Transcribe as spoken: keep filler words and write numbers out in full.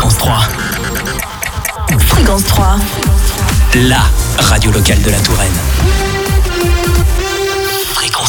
Fréquence trois. Fréquence trois. La radio locale de la Touraine.